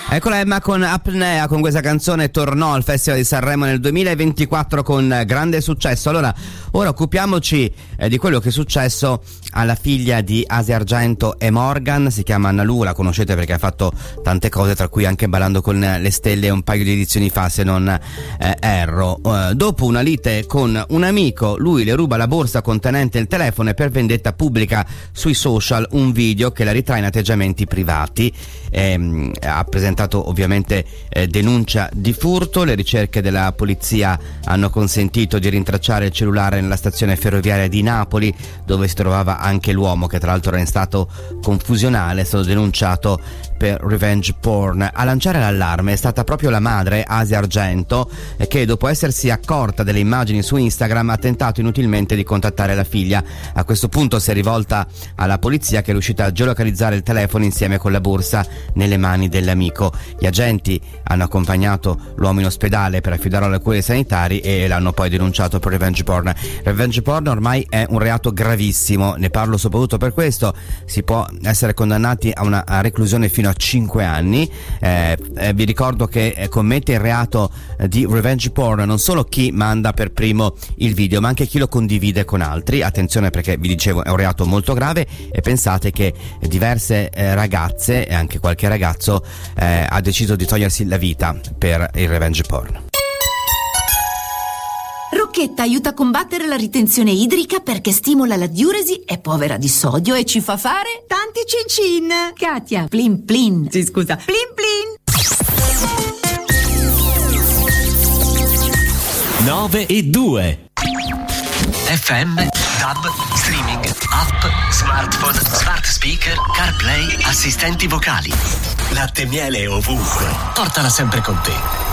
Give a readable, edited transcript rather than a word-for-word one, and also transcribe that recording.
Eccola Emma con Apnea, con questa canzone tornò al Festival di Sanremo nel 2024 con grande successo. Allora, ora occupiamoci di quello che è successo alla figlia di Asia Argento e Morgan. Si chiama Nalu, la conoscete perché ha fatto tante cose, tra cui anche Ballando con le stelle un paio di edizioni fa, se non erro. Dopo una lite con un amico, lui le ruba la borsa contenente il telefono e per vendetta pubblica sui social un video che la ritrae in atteggiamenti privati. Ha presentato ovviamente denuncia di furto. Le ricerche della polizia hanno consentito di rintracciare il cellulare nella stazione ferroviaria di Napoli, dove si trovava anche l'uomo, che tra l'altro era in stato confusionale. È stato denunciato per revenge porn. A lanciare l'allarme è stata proprio la madre, Asia Argento, che dopo essersi accorta delle immagini su Instagram ha tentato inutilmente di contattare la figlia. A questo punto si è rivolta alla polizia, che è riuscita a geolocalizzare il telefono insieme con la borsa nelle mani dell'amico. Gli agenti hanno accompagnato l'uomo in ospedale per affidarlo alle cure sanitari e l'hanno poi denunciato per revenge porn. Revenge porn ormai è un reato gravissimo, ne parlo soprattutto per questo. Si può essere condannati a una reclusione fino a 5 anni. Vi ricordo che commette il reato di revenge porn non solo chi manda per primo il video, ma anche chi lo condivide con altri. Attenzione, perché vi dicevo è un reato molto grave, e pensate che diverse ragazze e anche qualche ragazzo ha deciso di togliersi la vita per il revenge porn. Rocchetta aiuta a combattere la ritenzione idrica perché stimola la diuresi, è povera di sodio e ci fa fare tanti cin-cin. Katia, plin plin. Sì, scusa, plin plin. 9:02 FM, DAB, streaming, app, smartphone, smart speaker, CarPlay, assistenti vocali. Latte e miele ovunque. Portala sempre con te.